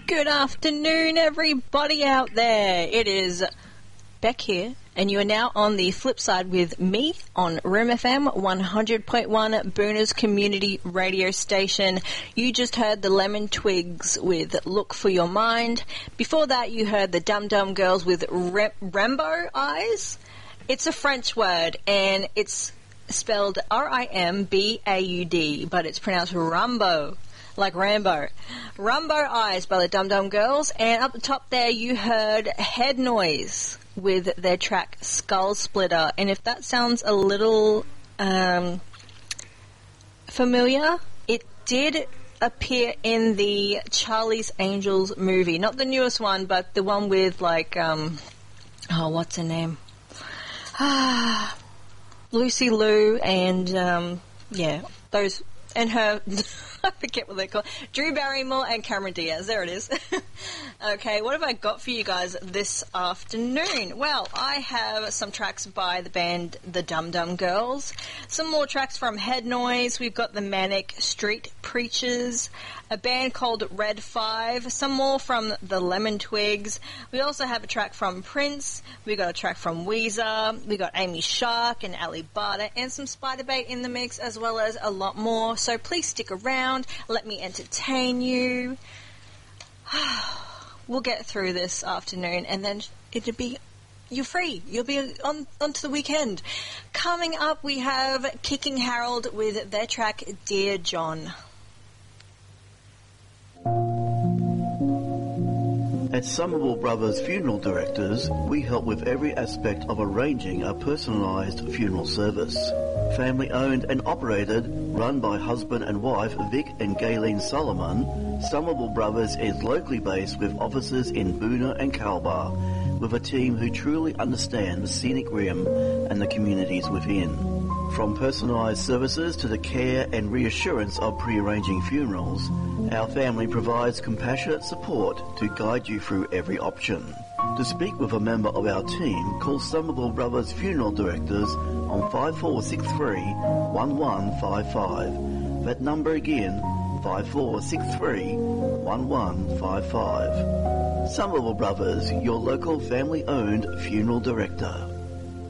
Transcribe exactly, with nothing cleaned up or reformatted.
Good afternoon, everybody out there. It is Beck here, and you are now on the flip side with me on Room F M one hundred point one, Booners Community Radio Station. You just heard the Lemon Twigs with Look for Your Mind. Before that, you heard the Dum Dum Girls with Re- Rambo Eyes. It's a French word, and it's spelled R I M B A U D, but it's pronounced Rambo. Like Rambo. Rambo Eyes by the Dum Dum Girls. And up the top there you heard Head Noise with their track Skull Splitter. And if that sounds a little um, familiar, it did appear in the Charlie's Angels movie. Not the newest one, but the one with like, um, oh, what's her name? Ah, Lucy Liu and, um, yeah, those, and her... I forget what they're called. Drew Barrymore and Cameron Diaz. There it is. Okay, what have I got for you guys this afternoon? Well, I have some tracks by the band The Dum Dum Girls, some more tracks from Head Noise. We've got the Manic Street Preachers, a band called Red Five, some more from the Lemon Twigs. We also have a track from Prince. We got a track from Weezer. We got Amy Shark and Ali Barter and some Spiderbait in the mix, as well as a lot more. So please stick around. Let me entertain you. We'll get through this afternoon, and then it'll be you're free. You'll be on onto the weekend. Coming up, we have Kicking Harold with their track Dear John. At Somerville Brothers Funeral Directors, we help with every aspect of arranging a personalised funeral service. Family owned and operated, run by husband and wife Vic and Gayleen Solomon, Somerville Brothers is locally based with offices in Boonah and Calbar, with a team who truly understand the scenic rim and the communities within. From personalised services to the care and reassurance of pre-arranging funerals, our family provides compassionate support to guide you through every option. To speak with a member of our team, call Somerville Brothers Funeral Directors on five four six three, one one five five. That number again, five four six three, one one five five. Somerville Brothers, your local family-owned funeral director.